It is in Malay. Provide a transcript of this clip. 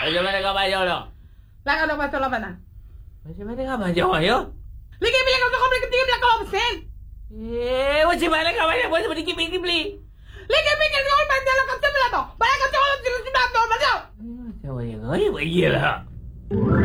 Macam mana kau bayar dah? Lah kau dah pasal apa nak? Macam mana kau bayar ya? Lagi bila kau beli ketinggi bila kau sen. Macam mana kau bayar? Boleh sedikit beli. Lagi bila kau bayar kau sebelah tu. Bayar kau sebelah tu macam. Macam mana kau bayar lah?